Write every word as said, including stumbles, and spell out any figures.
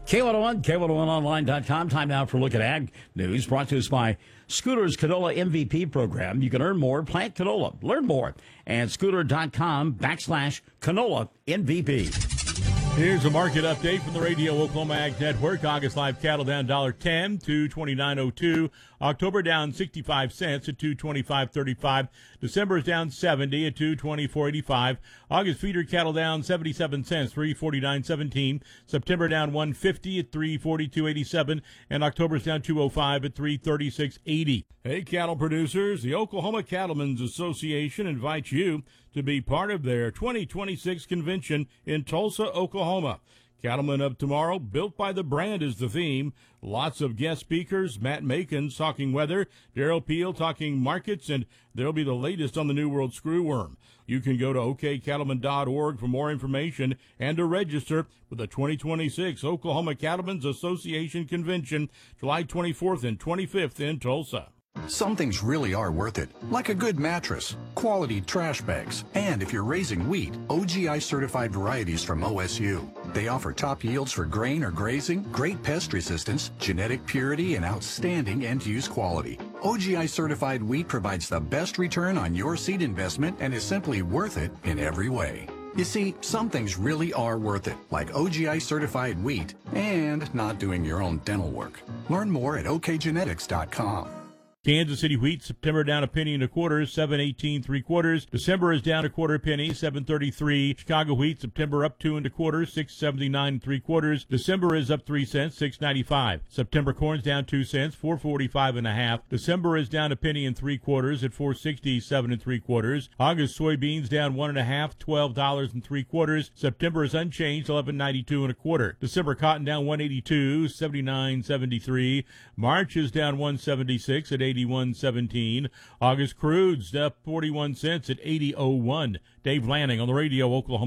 K one oh one, K one oh one online dot com. Time now for a look at ag news brought to us by Scooter's Canola M V P program. You can earn more, plant canola, learn more at scooter.com backslash canola M V P. Here's a market update from the Radio Oklahoma Ag Network. August live cattle down one dollar ten to twenty-nine oh two. October down sixty-five cents at two twenty-five thirty-five. December is down seventy at two twenty-four eighty-five. August feeder cattle down seventy-seven cents, three forty-nine seventeen. September down one fifty at three forty-two eighty-seven. And October's down two oh five at three thirty-six eighty. Hey, cattle producers, the Oklahoma Cattlemen's Association invites you to be part of their twenty twenty-six convention in Tulsa, Oklahoma. Cattlemen of Tomorrow, built by the brand is the theme. Lots of guest speakers, Matt Makins talking weather, Daryl Peel talking markets, and there'll be the latest on the New World screwworm. You can go to o k cattlemen dot org for more information and to register for the twenty twenty-six Oklahoma Cattlemen's Association Convention, July twenty-fourth and twenty-fifth in Tulsa. Some things really are worth it, like a good mattress, quality trash bags, and if you're raising wheat, O G I certified varieties from O S U. They offer top yields for grain or grazing, great pest resistance, genetic purity, and outstanding end-use quality. O G I certified wheat provides the best return on your seed investment and is simply worth it in every way. You see, some things really are worth it, like O G I certified wheat and not doing your own dental work. Learn more at o k genetics dot com. Kansas City wheat, September down a penny and a quarter, seven eighteen three quarters. December is down a quarter penny, seven thirty-three. Chicago wheat, September up two and a quarter, six seventy-nine three quarters. December is up three cents, six ninety-five. September corn's down two cents, four forty-five and a half. December is down a penny and three quarters at four sixty-seven and three quarters. August soybeans down one and a half, twelve dollars and three quarters. September is unchanged, eleven ninety-two and a quarter. December cotton down one eighty-two, seventy-nine seventy-three. March is down one seventy-six at eighty-one seventeen. August crude's up forty-one cents at eighty oh one. Dave Lanning on the Radio Oklahoma